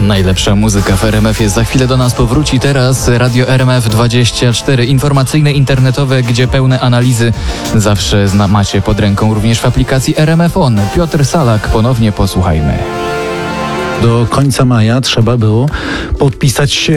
Najlepsza muzyka w RMF-ie za chwilę do nas powróci. Teraz Radio RMF24, informacyjne, internetowe, gdzie pełne analizy zawsze macie pod ręką również w aplikacji RMF On. Piotr Salak, ponownie posłuchajmy. Do końca maja trzeba było podpisać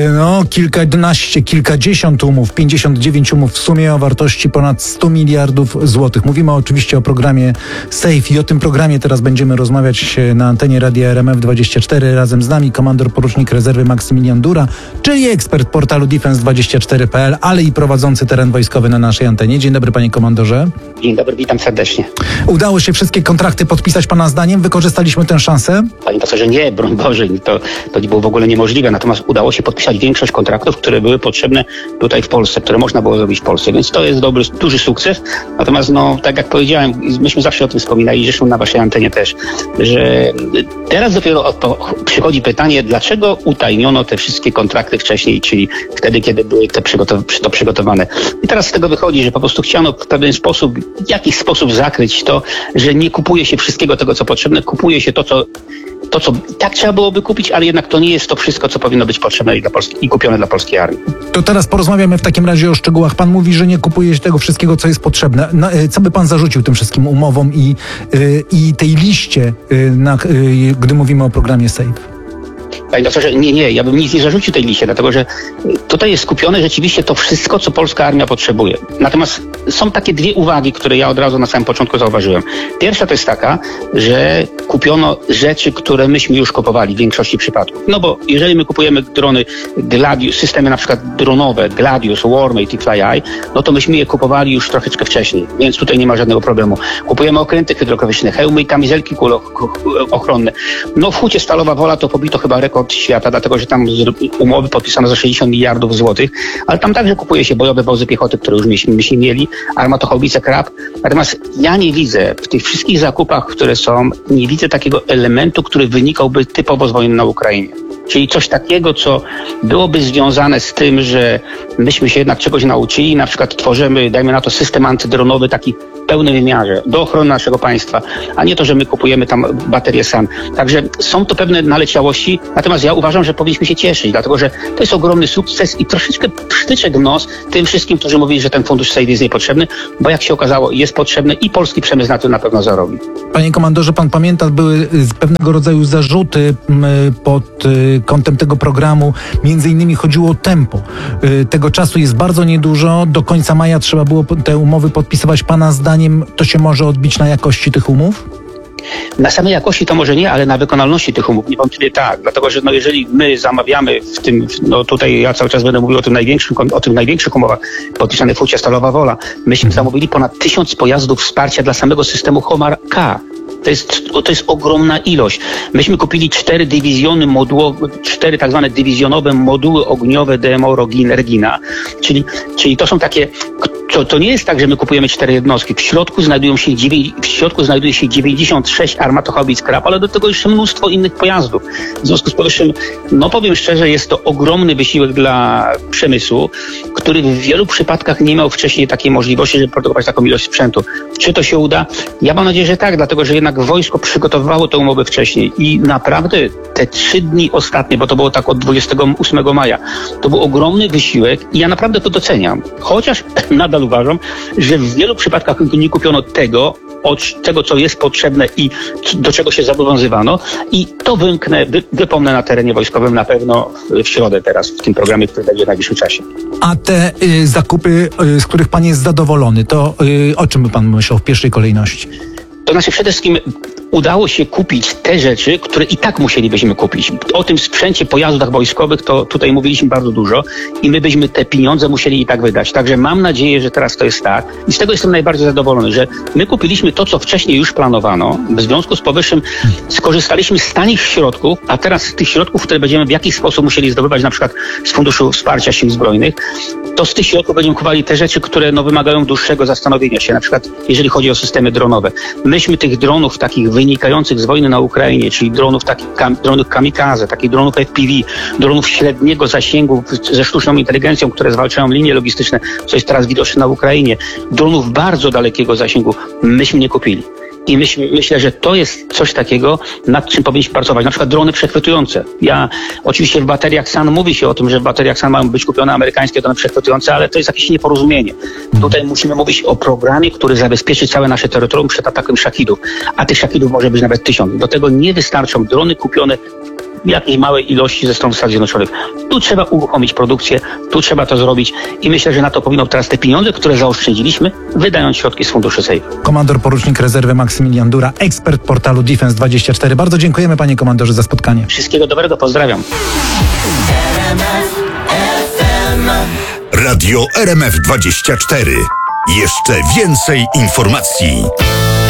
kilkadziesiąt umów, 59 umów w sumie o wartości ponad 100 miliardów złotych. Mówimy oczywiście o programie SAFE i o tym programie teraz będziemy rozmawiać na antenie Radia RMF24. Razem z nami komandor porucznik rezerwy Maksymilian Dura, czyli ekspert portalu defense24.pl, ale i prowadzący teren wojskowy na naszej antenie. Dzień dobry, panie komandorze. Dzień dobry, witam serdecznie. Udało się wszystkie kontrakty podpisać pana zdaniem? Wykorzystaliśmy tę szansę? Panie profesorze, nie, broń Boże, to nie było w ogóle niemożliwe. Natomiast udało się podpisać większość kontraktów, które były potrzebne tutaj w Polsce, które można było zrobić w Polsce. Więc to jest duży sukces. Natomiast tak jak powiedziałem, myśmy zawsze o tym wspominali, zresztą na waszej antenie też, że teraz dopiero przychodzi pytanie, dlaczego utajniono te wszystkie kontrakty wcześniej, czyli wtedy, kiedy były to przygotowane. I teraz z tego wychodzi, że po prostu chciano w pewien sposób, w jakiś sposób zakryć to, że nie kupuje się wszystkiego tego, co potrzebne, kupuje się to, co tak trzeba byłoby kupić, ale jednak to nie jest to wszystko, co powinno być potrzebne i kupione dla polskiej armii. To teraz porozmawiamy w takim razie o szczegółach. Pan mówi, że nie kupuje się tego wszystkiego, co jest potrzebne. Co by pan zarzucił tym wszystkim umowom i tej liście, gdy mówimy o programie SAFE? Panie doktorze, nie, ja bym nic nie zarzucił tej liście, dlatego że tutaj jest skupione rzeczywiście to wszystko, co polska armia potrzebuje. Natomiast są takie dwie uwagi, które ja od razu na samym początku zauważyłem. Pierwsza to jest taka, że kupiono rzeczy, które myśmy już kupowali w większości przypadków. No bo jeżeli my kupujemy drony Gladius, systemy na przykład dronowe Gladius, Warmate i FlyEye, no to myśmy je kupowali już troszeczkę wcześniej, więc tutaj nie ma żadnego problemu. Kupujemy okręty hydrokowiczne, hełmy i kamizelki kulochronne. No w Hucie Stalowa Wola to pobito chyba rekord świata, dlatego że tam umowy podpisano za 60 miliardów złotych, ale tam także kupuje się bojowe wozy piechoty, które już myśmy mieli, armatochaubice Krab. Natomiast ja nie widzę w tych wszystkich zakupach, które są, nie widzę takiego elementu, który wynikałby typowo z wojny na Ukrainie. Czyli coś takiego, co byłoby związane z tym, że myśmy się jednak czegoś nauczyli, na przykład tworzymy, dajmy na to, system antydronowy taki w pełnym wymiarze do ochrony naszego państwa, a nie to, że my kupujemy tam baterie SAN. Także są to pewne naleciałości, natomiast ja uważam, że powinniśmy się cieszyć, dlatego że to jest ogromny sukces i troszeczkę przytyczek w nos tym wszystkim, którzy mówili, że ten fundusz SAFE jest niepotrzebny, bo jak się okazało, jest potrzebny i polski przemysł na tym na pewno zarobi. Panie komandorze, pan pamięta, były pewnego rodzaju zarzuty pod kątem tego programu. Między innymi chodziło o tempo. Tego czasu jest bardzo niedużo. Do końca maja trzeba było te umowy podpisywać. Pana zdaniem to się może odbić na jakości tych umów? Na samej jakości to może nie, ale na wykonalności tych umów niewątpliwie tak. Dlatego, że jeżeli my zamawiamy w tym, tutaj ja cały czas będę mówił o tym największych umowach podpisanych w Hucie Stalowa Wola, myśmy zamówili ponad 1000 pojazdów wsparcia dla samego systemu Homar K. To jest ogromna ilość. Myśmy kupili 4 tak zwane dywizjonowe moduły ogniowe DMO Regina, czyli to są takie. To nie jest tak, że my kupujemy 4 jednostki. W środku znajduje się 96 armatochaubic Krab, ale do tego jeszcze mnóstwo innych pojazdów. W związku z powyższym, powiem szczerze, jest to ogromny wysiłek dla przemysłu, który w wielu przypadkach nie miał wcześniej takiej możliwości, żeby produkować taką ilość sprzętu. Czy to się uda? Ja mam nadzieję, że tak, dlatego że jednak wojsko przygotowywało tę umowę wcześniej i naprawdę te 3 dni ostatnie, bo to było tak od 28 maja, to był ogromny wysiłek i ja naprawdę to doceniam. Chociaż nadal uważam, że w wielu przypadkach nie kupiono tego, co jest potrzebne i do czego się zobowiązywano i to wypomnę na terenie wojskowym na pewno w środę teraz, w tym programie, który będzie w najbliższym czasie. A te zakupy, z których pan jest zadowolony, to o czym by pan myślał w pierwszej kolejności? To znaczy przede wszystkim udało się kupić te rzeczy, które i tak musielibyśmy kupić. O tym sprzęcie, pojazdach wojskowych to tutaj mówiliśmy bardzo dużo i my byśmy te pieniądze musieli i tak wydać. Także mam nadzieję, że teraz to jest tak i z tego jestem najbardziej zadowolony, że my kupiliśmy to, co wcześniej już planowano. W związku z powyższym skorzystaliśmy z tanich środków, a teraz z tych środków, które będziemy w jakiś sposób musieli zdobywać, na przykład z Funduszu Wsparcia Sił Zbrojnych, to z tych środków będziemy kupowali te rzeczy, które wymagają dłuższego zastanowienia się. Na przykład jeżeli chodzi o systemy dronowe. Myśmy tych dronów takich wynikających z wojny na Ukrainie, czyli dronów kamikaze, takich dronów FPV, dronów średniego zasięgu ze sztuczną inteligencją, które zwalczają linie logistyczne, co jest teraz widoczne na Ukrainie, dronów bardzo dalekiego zasięgu, myśmy nie kupili. I myślę, że to jest coś takiego, nad czym powinniśmy pracować. Na przykład drony przechwytujące. Oczywiście w bateriach SAN mówi się o tym, że w bateriach SAN mają być kupione amerykańskie drony przechwytujące, ale to jest jakieś nieporozumienie. Tutaj musimy mówić o programie, który zabezpieczy całe nasze terytorium przed atakiem szachidów. A tych szachidów może być nawet 1000. Do tego nie wystarczą drony kupione w jakiejś małej ilości ze strony Stanów Zjednoczonych. Tu trzeba uruchomić produkcję, tu trzeba to zrobić i myślę, że na to powinno teraz te pieniądze, które zaoszczędziliśmy, wydając środki z funduszy SAFE. Komandor porucznik rezerwy Maksymilian Dura, ekspert portalu Defense24. Bardzo dziękujemy, panie komandorze, za spotkanie. Wszystkiego dobrego, pozdrawiam. Radio RMF24. Jeszcze więcej informacji.